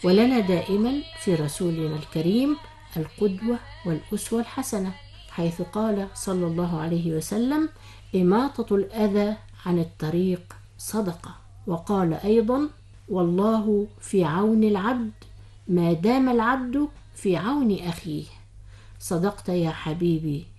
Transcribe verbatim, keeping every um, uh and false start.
ولنا دائما في رسولنا الكريم القدوة والأسوة الحسنة، حيث قال صلى الله عليه وسلم: إماطة الأذى عن الطريق صدقة. وقال أيضا: والله في عون العبد ما دام العبد في عون أخيه. صدقت يا حبيبي